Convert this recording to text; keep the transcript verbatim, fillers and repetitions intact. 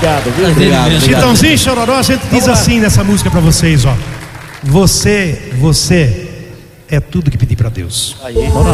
Obrigado, viu? Obrigado. Chitãozinho e Chororó, a gente diz assim nessa música pra vocês, ó. Você, você é tudo que pedir pra Deus. Aí.